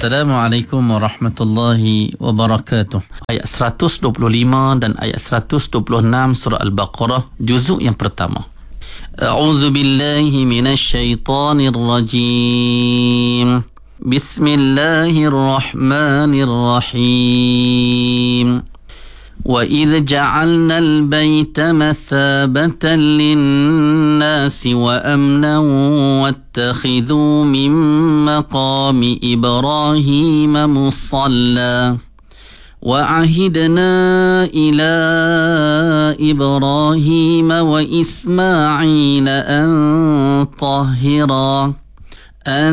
Assalamualaikum warahmatullahi wabarakatuh. Ayat 125 dan ayat 126 surah Al-Baqarah, juzuk yang pertama. A'udzu billahi minasy syaithanir rajim. Bismillahirrahmanirrahim. وَإِذْ جَعَلْنَا الْبَيْتَ مَثَابَةً لِلنَّاسِ وَأَمْنًا وَاتَّخِذُوا مِن مَّقَامِ إِبْرَاهِيمَ مُصَلًّى وَعَهِدْنَا إِلَى إِبْرَاهِيمَ وَإِسْمَاعِيلَ أَن طَهِّرَا